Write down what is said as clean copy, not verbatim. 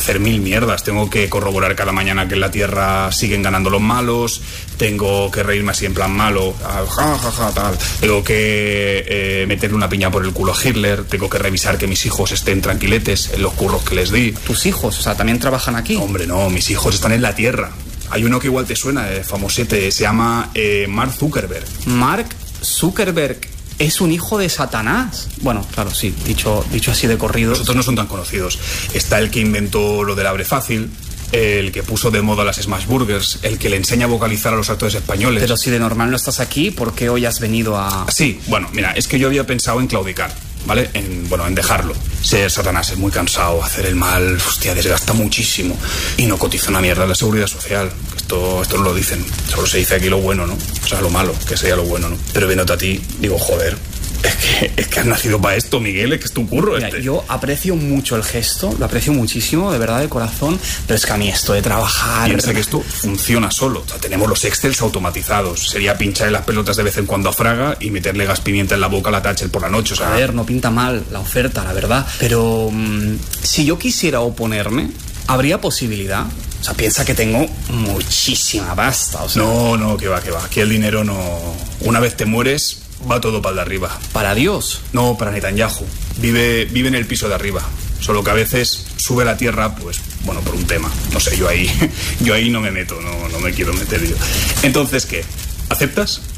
hacer mil mierdas. Tengo que corroborar cada mañana que en la Tierra siguen ganando los malos. Tengo que reírme así en plan malo, tal. Tengo que meterle una piña por el culo a Hitler. Tengo que revisar que mis hijos estén tranquiletes en los curros que les di. ¿Tus hijos? O sea, ¿también trabajan aquí? Hombre, no, mis hijos están en la Tierra. Hay uno que igual te suena, famosete, se llama Mark Zuckerberg. Mark Zuckerberg es un hijo de Satanás. Bueno, claro, sí, dicho así de corrido. Los otros no son tan conocidos. Está el que inventó lo del abre fácil, el que puso de moda las smash burgers, el que le enseña a vocalizar a los actores españoles. Pero si de normal no estás aquí, ¿por qué hoy has venido a...? Sí, bueno, mira, es que yo había pensado en claudicar, ¿vale? En dejarlo. Ser Satanás es muy cansado, hacer el mal, hostia, desgasta muchísimo. Y no cotiza una mierda la seguridad social. Esto no lo dicen, solo se dice aquí lo bueno, ¿no? O sea, lo malo, que sería lo bueno, ¿no? Pero viéndote a ti, digo, joder, es que has nacido para esto, Miguel, es que es tu curro. Mira, yo aprecio mucho el gesto, lo aprecio muchísimo, de verdad, de corazón, pero es que a mí esto de trabajar... Piensa que esto funciona solo, o sea, tenemos los Excels automatizados. Sería pinchar en las pelotas de vez en cuando a Fraga y meterle gas pimienta en la boca a la Thatcher por la noche, o sea... A ver, no pinta mal la oferta, la verdad, pero si yo quisiera oponerme, ¿habría posibilidad? O sea, piensa que tengo muchísima pasta, o sea... No, que va. Aquí el dinero no... Una vez te mueres... Va todo para el de arriba. ¿Para Dios? No, para Netanyahu. Vive en el piso de arriba. Solo que a veces sube a la tierra, pues, bueno, por un tema. No sé, yo ahí no me meto, no me quiero meter yo. Entonces, ¿qué? ¿Aceptas?